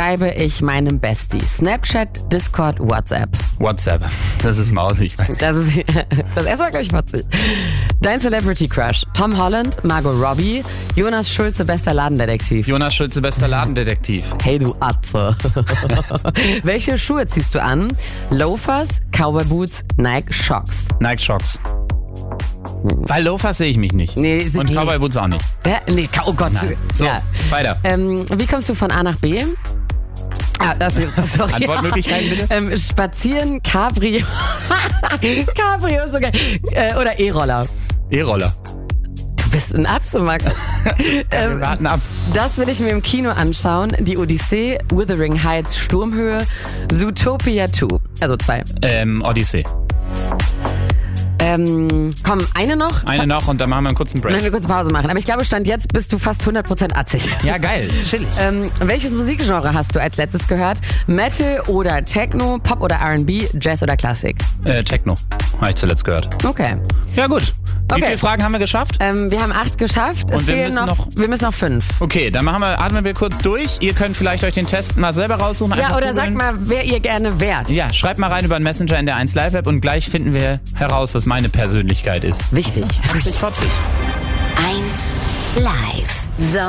schreibe ich meinem Bestie? Snapchat, Discord, WhatsApp. WhatsApp. Das ist Maus, ich weiß. Das erste war, glaube ich, witzig. Dein Celebrity Crush? Tom Holland, Margot Robbie, Jonas Schulze, bester Ladendetektiv. Jonas Schulze, bester Ladendetektiv. Hey, du Atze. Welche Schuhe ziehst du an? Loafers, Cowboy Boots, Nike Shox. Nike Shox. Weil Loafers sehe ich mich nicht. Nee, und Cowboy Boots auch nicht. Nee, oh Gott. Nein. So, weiter. Wie kommst du von A nach B? Sorry. Antwortmöglichkeiten bitte? Spazieren, Cabrio. Cabrio ist so geil. Oder E-Roller. E-Roller. Du bist ein Atze, Markus. Wir warten ab. Das will ich mir im Kino anschauen. Die Odyssee, Wuthering Heights, Sturmhöhe, Zootopia 2. Also 2. Odyssee. Komm, eine noch? Eine noch und dann machen wir einen kurzen Break. Wenn wir kurz Pause machen. Aber ich glaube, Stand jetzt bist du fast 100% atzig. Ja, geil. Chillig. Welches Musikgenre hast du als letztes gehört? Metal oder Techno, Pop oder R&B, Jazz oder Klassik? Techno. Habe ich zuletzt gehört. Okay. Ja, gut. Wie viele Fragen haben wir geschafft? Wir haben 8 geschafft. Und wir müssen noch 5. Okay, dann atmen wir kurz durch. Ihr könnt vielleicht euch den Test mal selber raussuchen. Ja, oder sagt mal, wer ihr gerne wärt. Ja, schreibt mal rein über den Messenger in der 1 Live App und gleich finden wir heraus, was meine Persönlichkeit ist. Wichtig. 40. 1 Live. So.